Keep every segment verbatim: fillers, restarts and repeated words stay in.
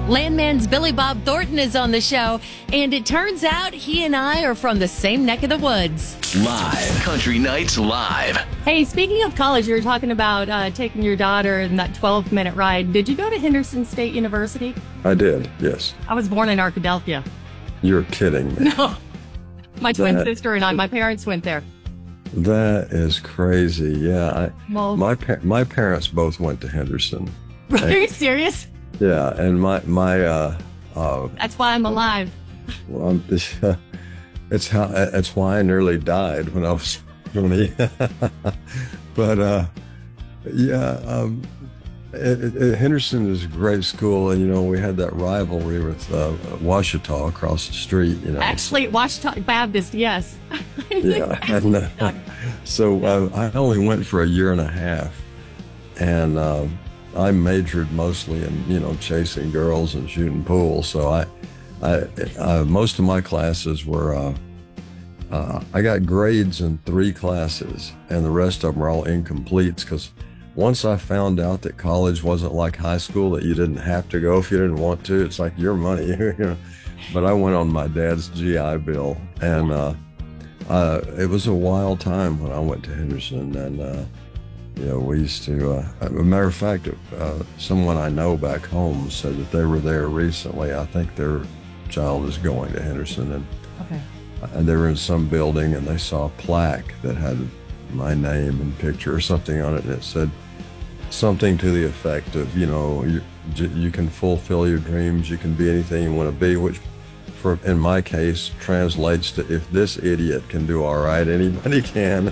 Landman's Billy Bob Thornton is on the show, and it turns out he and I are from the same neck of the woods. Live. Country Nights Live. Hey, speaking of college, you were talking about uh, taking your daughter in that twelve-minute ride. Did you go to Henderson State University? I did, yes. I was born in Arkadelphia. You're kidding me. No. My twin That- sister and I, my parents went there. That is crazy. Yeah, I, Well- my par- my parents both went to Henderson. Are you serious? Yeah, and my my uh, uh, That's why I'm alive. well, um, it's how it's why I nearly died when I was twenty. But uh, yeah, um, it, it, it- Henderson is a great school, and you know we had that rivalry with uh, Ouachita across the street. You know, Actually, Ouachita Baptist, yes. yeah. And, uh, so uh, I only went for a year and a half, and uh, I majored mostly in you know chasing girls and shooting pool. So I, I, uh, most of my classes were. Uh, uh, I got grades in three classes, and the rest of them were all incompletes because once I found out that college wasn't like high school, that you didn't have to go if you didn't want to. It's like your money, you know. But I went on my dad's G I Bill, and uh, uh, it was a wild time when I went to Henderson. And uh, you know, we used to. Uh, a matter of fact, uh, someone I know back home said that they were there recently. I think their child is going to Henderson, and Okay. and they were in some building, and they saw a plaque that had my name and picture or something on it, and it said something to the effect of, you know, you, you can fulfill your dreams, you can be anything you want to be, which for in my case translates to if this idiot can do all right, anybody can.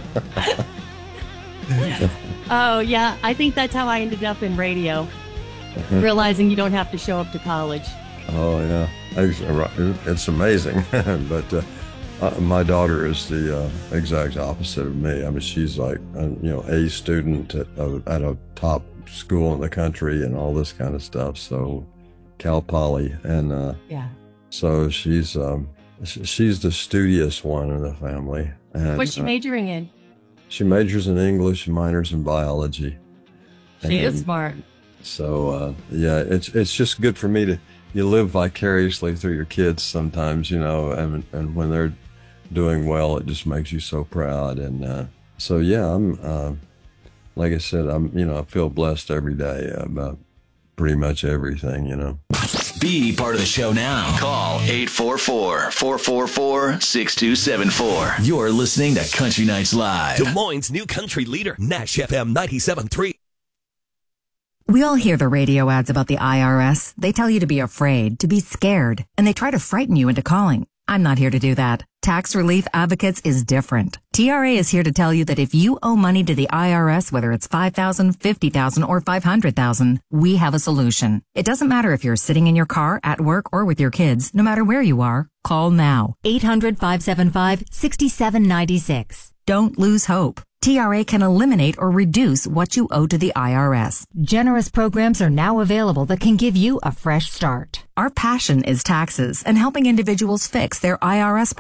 Oh, yeah. I think that's how I ended up in radio, realizing you don't have to show up to college. Oh yeah, it's, it's amazing. But uh, uh, my daughter is the uh, exact opposite of me. I mean, she's like a, you know a student at, uh, at a top school in the country and all this kind of stuff. So Cal Poly, and uh, Yeah. so she's um, sh- she's the studious one in the family. And, What's she uh, majoring in? she majors in English, minors in biology. She is And smart. So uh, yeah, it's it's just good for me to you live vicariously through your kids sometimes, you know, and and when they're doing well, it just makes you so proud. And uh, so yeah, I'm uh, like I said, I'm you know I feel blessed every day about pretty much everything, you know. Be part of the show now. Call eight four four, four four four, six two seven four. You're listening to Country Nights Live. Des Moines' new country leader, Nash F M ninety-seven point three. We all hear the radio ads about the I R S. They tell you to be afraid, to be scared, and they try to frighten you into calling. I'm not here to do that. Tax Relief Advocates is different. T R A is here to tell you that if you owe money to the I R S, whether it's five thousand dollars, fifty thousand dollars, or five hundred thousand dollars, we have a solution. It doesn't matter if you're sitting in your car, at work, or with your kids. No matter where you are, call now. eight hundred, five seven five, six seven nine six. Don't lose hope. T R A can eliminate or reduce what you owe to the I R S. Generous programs are now available that can give you a fresh start. Our passion is taxes and helping individuals fix their I R S